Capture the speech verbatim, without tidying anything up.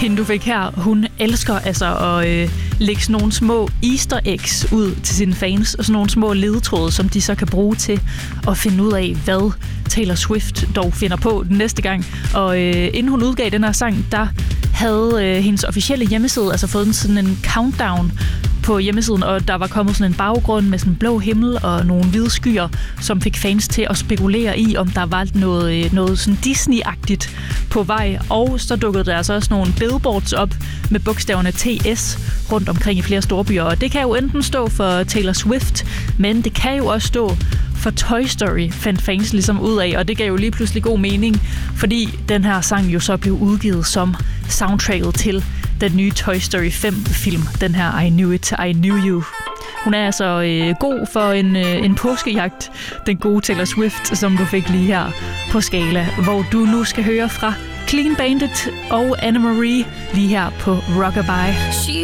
Hende, du fik her, hun elsker altså at øh, lægge sådan nogle små easter eggs ud til sine fans, og sådan nogle små ledetråde, som de så kan bruge til at finde ud af, hvad Taylor Swift dog finder på den næste gang. Og øh, inden hun udgav den her sang, der havde øh, hendes officielle hjemmeside altså fået sådan en countdown på hjemmesiden, og der var kommet sådan en baggrund med sådan en blå himmel og nogle hvide skyer, som fik fans til at spekulere i, om der var noget, noget sådan Disney-agtigt på vej. Og så dukkede der altså også nogle billboards op med bogstaverne T S rundt omkring i flere storbyer. Og det kan jo enten stå for Taylor Swift, men det kan jo også stå for Toy Story, fandt fans ligesom ud af, og det gav jo lige pludselig god mening, fordi den her sang jo så blev udgivet som soundtracket til den nye Toy Story fem-film, den her I Knew It, I Knew You. Hun er altså øh, god for en, øh, en påskejagt, den gode Taylor Swift, som du fik lige her på Skala, hvor du nu skal høre fra Clean Bandit og Anne Marie lige her på Rockabye.